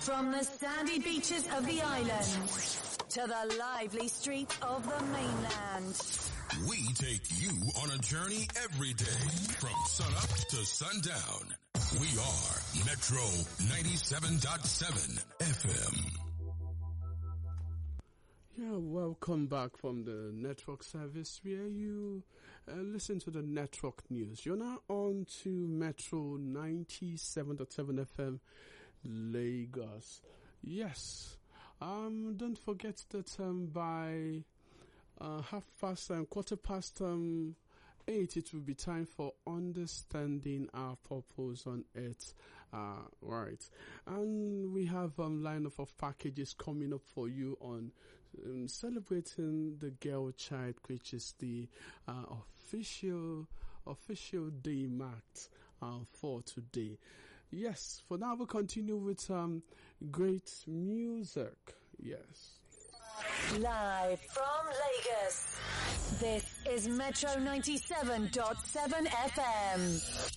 From the sandy beaches of the island to the lively streets of the mainland. We take you on a journey every day from sunup to sundown. We are Metro 97.7 FM. Yeah, welcome back from the network service where you listen to the network news. You're now on to Metro 97.7 FM Lagos. Yes, don't forget that by quarter past 8, it will be time for understanding our purpose on earth. Right. And we have lineup of packages coming up for you on celebrating the girl child, which is the official day marked for today. Yes, for now we'll continue with great music. Yes. Live from Lagos, this is Metro 97.7 FM.